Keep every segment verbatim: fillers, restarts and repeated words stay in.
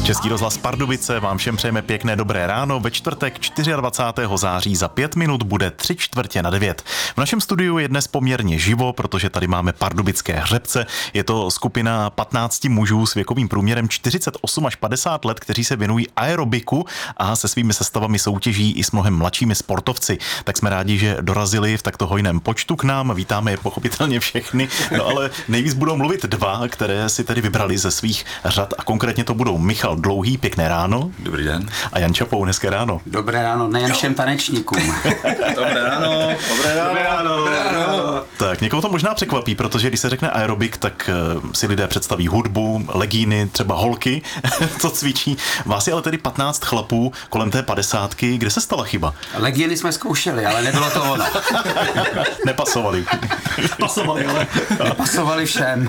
Český rozhlas Pardubice vám všem přejeme pěkné dobré ráno. Ve čtvrtek dvacátého čtvrtého září za pět minut bude tři čtvrtě na devět. V našem studiu je dnes poměrně živo, protože tady máme pardubické hřebce. Je to skupina patnácti mužů s věkovým průměrem čtyřicet osm až padesát let, kteří se věnují aerobiku a se svými sestavami soutěží i s mnohem mladšími sportovci. Tak jsme rádi, že dorazili v takto hojném počtu k nám. Vítáme je pochopitelně všechny, no ale nejvíc budou mluvit dva, které si tedy vybrali ze svých řad a konkrétně to budou Michal Dlouhý, pěkné ráno. Dobrý den. A Jan Čapou, hezké ráno. Dobré ráno, nejen všem tanečníkům. Dobré ráno. Dobré ráno. Dobré ráno. Dobré ráno. Tak někoho to možná překvapí, protože když se řekne aerobik, tak uh, si lidé představí hudbu, legíny, třeba holky, co cvičí. Vás je ale tedy patnáct chlapů kolem té padesátky. Kde se stala chyba? Legíny jsme zkoušeli, ale nebylo to ono. Nepasovali. Pasovali, ale nepasovali všem.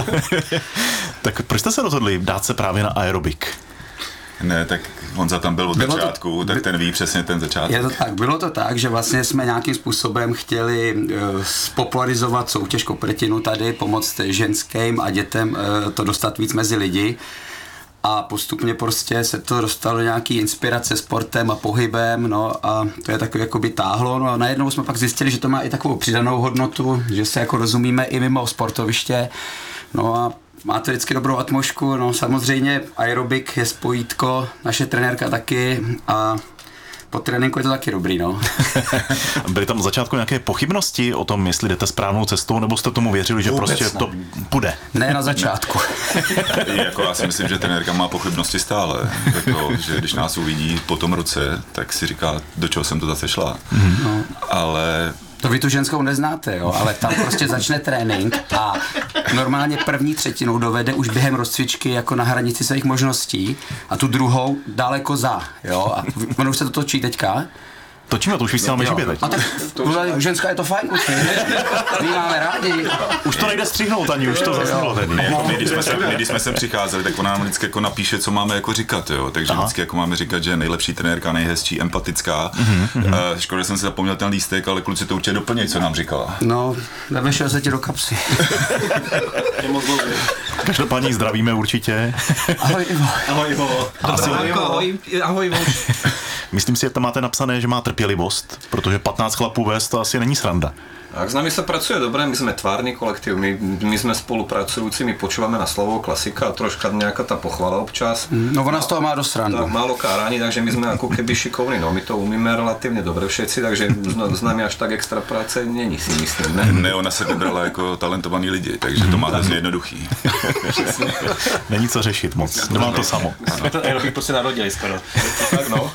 Tak proč jste se rozhodli dát se právě na aerobik? Ne, tak Honza tam byl od bylo začátku, to, tak ten ví přesně ten začátek. Je to tak, bylo to tak, že vlastně jsme nějakým způsobem chtěli uh, spopularizovat soutěž kopretinu tady, pomoct ženským a dětem uh, to dostat víc mezi lidi. A postupně prostě se to dostalo do nějaký inspirace sportem a pohybem, no a to je takový jakoby táhlo, no a najednou jsme pak zjistili, že to má i takovou přidanou hodnotu, že se jako rozumíme i mimo sportoviště, no a má to vždycky dobrou atmosféru, no samozřejmě aerobik je spojítko, naše trenérka taky a po tréninku je to taky dobrý, no. Byly tam na začátku nějaké pochybnosti o tom, jestli jdete správnou cestou, nebo jste tomu věřili, že vůbec prostě ne. To půjde? Ne na začátku. Jako já si myslím, že trenérka má pochybnosti stále. Jako, že když nás uvidí po tom roce, tak si říká, do čeho jsem to zase šla. Mm-hmm. No. Ale to vy tu ženskou neznáte, jo, ale tam prostě začne trénink a normálně první třetinou dovede už během rozcvičky jako na hranici svých možností a tu druhou daleko za, jo, a ono už se to točí teďka. Točíme, to už vysíláme živě teď. A tak to, ženská je to fajn, my máme rádi. Už to nejde střihnout ani, už to zasnělo tedy. Jako my, když jsme sem, my, když jsme sem přicházeli, tak ona nám vždycky jako napíše, co máme jako říkat, jo. Takže Aha. vždycky jako máme říkat, že je nejlepší trenérka, nejhezčí, empatická. Mm-hmm. Uh, škoda, že jsem si zapomněl ten lístek, ale kluci to určitě doplnějí, co nám říkala. No, nevešel se ti do kapsy. Každopádně zdravíme určitě. Ahoj Ivo. Ahoj Ivo. Ahoj Ivo. Ahoj, ahoj Ivo. Myslím si, že tam máte napsané, že má trpělivost, protože patnáct chlapů vést to asi není sranda. Tak s nami sa pracuje dobre, my sme tvárny kolektív, my, my sme spolupracujúci, my počúvame na slovo klasika a troška nejaká tá pochvala občas. No ona z toho má dosť srandu. Tak málo káraní, takže my sme ako keby šikovní, no my to umíme relatívne dobre všetci, takže s nami až tak extra práce není, si myslím, ne? Ne, ona se vybrala jako talentovaní lidi, takže to má hrozně jednoduchý. Není co řešit moc, nemám to samo. Jsme to aerobik prostě narodili skoro. Tak no.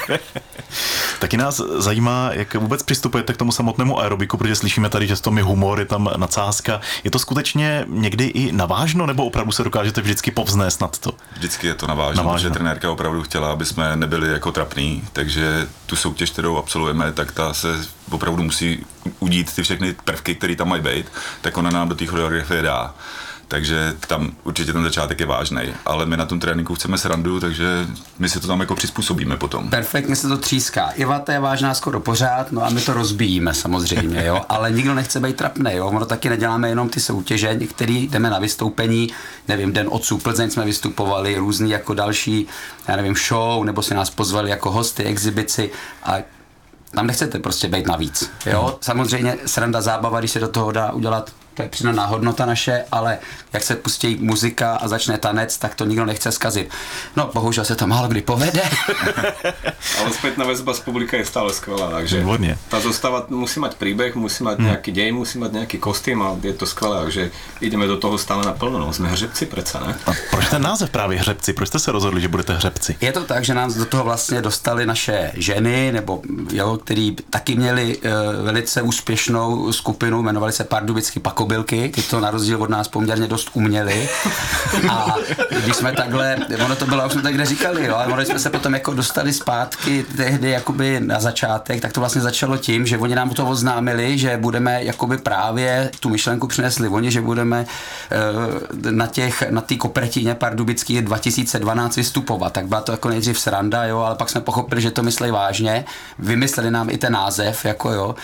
Taky nás zajímá, jak vůbec přistupujete k tomu samotnému aerobiku, protože slyšíme tady, že to je humor, je tam nadsázka. Je to skutečně někdy i navážno, nebo opravdu se dokážete vždycky povznést nad to? Vždycky je to navážno, navážno. Protože trenérka opravdu chtěla, aby jsme nebyli jako trapný, takže tu soutěž, kterou absolvujeme, tak ta se opravdu musí udít ty všechny prvky, které tam mají být, tak ona nám do té choreografie dá. Takže tam určitě ten začátek je vážný, ale my na tom tréninku chceme srandu, takže my si to tam jako přizpůsobíme potom. Perfektně se to tříská. Iva, to je vážná skoro pořád, no a my to rozbíjíme samozřejmě, jo, ale nikdo nechce být trapnej, jo, ono taky neděláme jenom ty soutěže, některý jdeme na vystoupení, nevím, Den otců Plzeň jsme vystupovali, různý jako další, já nevím, show, nebo si nás pozvali jako hosty, exibici a tam nechcete prostě být navíc, jo, samozřejmě sranda, zábava, když se do toho dá udělat, to je přidaná hodnota naše, ale jak se pustí muzika a začne tanec, tak to nikdo nechce zkazit. No, bohužel se to málo kdy povede. Ale spätná väzba z publika je stále skvelá, takže Výborně. Tá zostava musí mať príbeh, musí mať hmm. nejaký dej, musí mať nejaký kostým a je to skvelé, takže ideme do toho stále naplno. No, sme hřebci predsa, ne? A proč ten název právě hřebci? Proč jste se rozhodli, že budete hřebci? Je to tak, že nás do toho vlastně dostali naše ženy, nebo jo, který taky měli uh, velice úspěšnou skupinu, jmenovali se Pardubický pakobylky, ty to na rozdíl od nás poměrně dost uměli. A když jsme takhle, ono to bylo, už jsme tak kde říkali, jo, ale když jsme se potom jako dostali zpátky tehdy jakoby na začátek, tak to vlastně začalo tím, že oni nám to oznámili, že budeme jakoby právě tu myšlenku přinesli oni, že budeme uh, na těch, na té kopretině Pardubický dva tisíce dvanáct vystupovat. Tak byla to jako nejdřív sranda, jo, ale pak jsme pochopili, že to myslí vážně. Vymysleli nám i ten název, jako jo.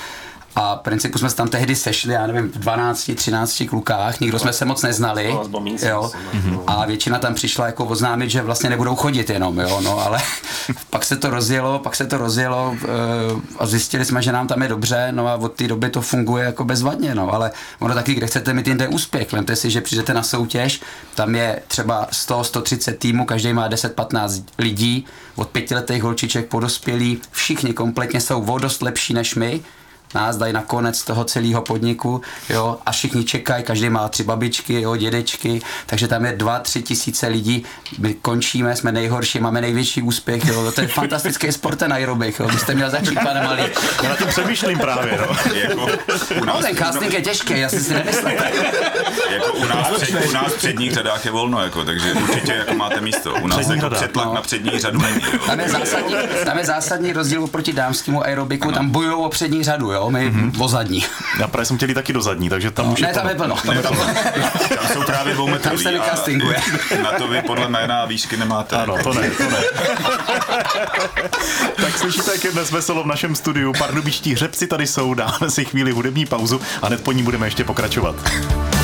A v principu jsme se tam tehdy sešli, já nevím, v dvanácti, třinácti klukách, nikdo jsme se moc neznali, jo, a většina tam přišla jako oznámit, že vlastně nebudou chodit jenom, jo, no, ale pak se to rozjelo, pak se to rozjelo a zjistili jsme, že nám tam je dobře, no a od té doby to funguje jako bezvadně, no, ale ono taky, kde chcete mít jinde úspěch, vemte si, že přijdete na soutěž, tam je třeba sto, sto třicet týmů, každý má deset patnáct lidí, od pětiletých holčiček po dospělí, všichni kompletně jsou o dost lepší než my, nás dají na konec toho celého podniku, jo, a všichni čekají, každý má tři babičky, jo, dědečky, takže tam je dva, tři tisíce lidí, my končíme, jsme nejhorší, máme největší úspěch, jo, to je fantastický sport ten aerobik, jo, byste měl začít, pane malý. Já na tím přemýšlím právě, no. Jako, no, ten casting je těžký, já si si nemyslím. Jako u nás, před, u nás v předních řadách je volno, jako, takže určitě jako máte místo. U nás Přední jako řada, přetlak no. na přední řadu není. Jo. Tam je zásadní, tam je zásadní rozdíl oproti dámskému aerobiku, ano. Tam bojují o přední řadu, jo, my mm-hmm. o zadní. Já právě jsem chtěl taky do zadní, takže tam no, už ne, je tam je plno. Tam, ne, tam, tam jsou právě dvoumetroví. Tam se nekastinguje. Na to vy podle jména výšky nemáte. Ano, to ne, to ne. Tak slyšíte, jak je dnes veselo v našem studiu. Pardubičtí hřebci tady jsou, dáme si chvíli hudební pauzu a hned po ní budeme ještě pokračovat.